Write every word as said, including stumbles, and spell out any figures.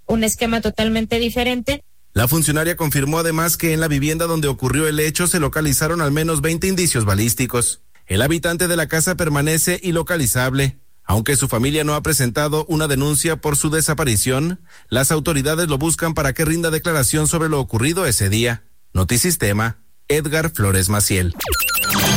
un esquema totalmente diferente. La funcionaria confirmó además que en la vivienda donde ocurrió el hecho se localizaron al menos veinte indicios balísticos. El habitante de la casa permanece ilocalizable. Aunque su familia no ha presentado una denuncia por su desaparición, las autoridades lo buscan para que rinda declaración sobre lo ocurrido ese día. Notisistema, Edgar Flores Maciel.